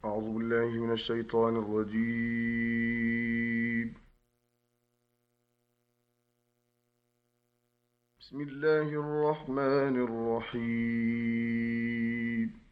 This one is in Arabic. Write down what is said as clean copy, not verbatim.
أعوذ بالله من الشيطان الرجيم. بسم الله الرحمن الرحيم.